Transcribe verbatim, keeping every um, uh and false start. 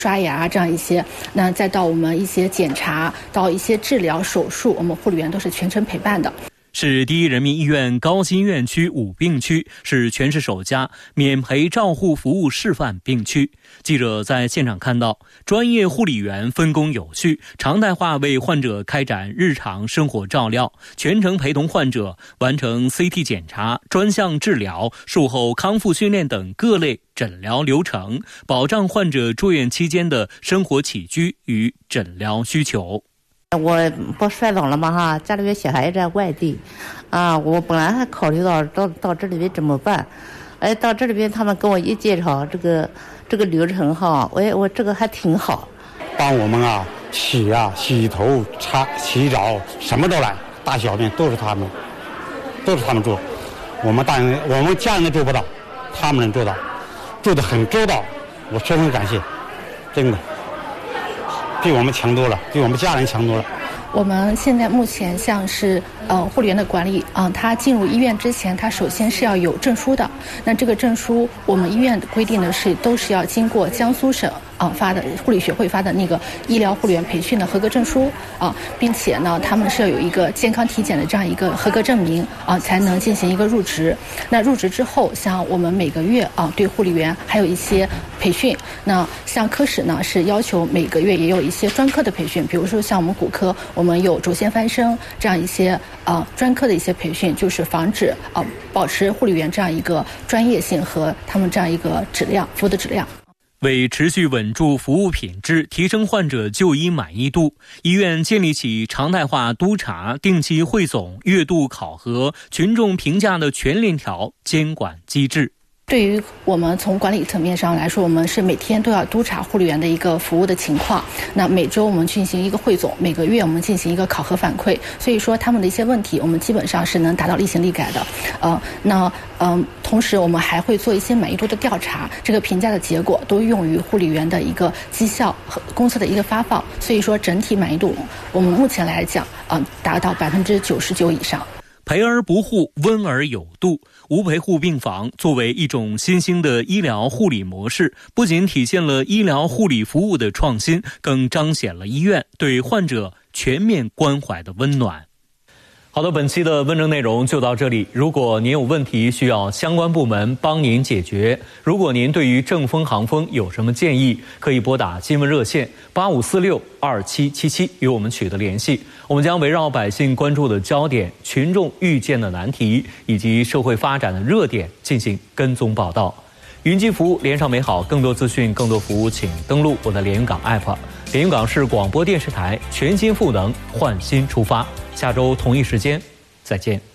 刷牙这样一些，那再到我们一些检查，到一些治疗、手术，我们护理员都是全程陪伴的。 市第一人民医院高新院区五病区是全市首家免赔照护服务示范病区。记者在现场看到，专业护理员分工有序，常态化为患者开展日常生活照料，全程陪同患者完成 C T 检查、专项治疗、术后康复训练等各类诊疗流程，保障患者住院期间的生活起居与诊疗需求。 我不摔倒了吗？哈，家里边小孩在外地，啊，我本来还考虑到到到这里边怎么办，哎，到这里边他们跟我一介绍这个这个流程哈，我我这个还挺好， 帮我们啊洗啊洗头、擦洗澡，什么都来，大小便都是他们，都是他们做，我们大人我们家人都做不到，他们能做到，做得很周到，我十分感谢，真的。比我们强多了，比我们家人强多了。 我们现在目前像是呃护理员的管理啊、呃，他进入医院之前，他首先是要有证书的。那这个证书，我们医院规定的是都是要经过江苏省啊、呃、发的护理学会发的那个医疗护理员培训的合格证书啊、呃，并且呢，他们是要有一个健康体检的这样一个合格证明啊、呃，才能进行一个入职。那入职之后，像我们每个月啊、呃、对护理员还有一些培训。那像科室呢是要求每个月也有一些专科的培训，比如说像我们骨科，我们有轴线翻身这样一些呃专科的一些培训，就是防止呃保持护理员这样一个专业性和他们这样一个质量服务的质量。 为持续稳住服务品质，提升患者就医满意度，医院建立起常态化督查、定期汇总、月度考核、群众评价的全链条监管机制。 对于我们从管理层面上来说，我们是每天都要督查护理员的一个服务的情况。那每周我们进行一个汇总，每个月我们进行一个考核反馈。所以说他们的一些问题，我们基本上是能达到立行立改的。呃，那嗯、呃，同时我们还会做一些满意度的调查，这个评价的结果都用于护理员的一个绩效和公司的一个发放。所以说整体满意度，我们目前来讲，嗯、呃，达到百分之九十九以上。 培而不护，温而有度。无陪护病房作为一种新兴的医疗护理模式，不仅体现了医疗护理服务的创新，更彰显了医院对患者全面关怀的温暖。好的，本期的问政内容就到这里。如果您有问题需要相关部门帮您解决，如果您对于正风航风有什么建议，可以拨打新闻热线八五四六二七七七与我们取得联系。我们将围绕百姓关注的焦点、群众遇见的难题以及社会发展的热点进行跟踪报道。云机服务连上美好，更多资讯、更多服务，请登录我的连云港 A P P。连云港是广播电视台全新赋能，焕新出发。下周同一时间再见。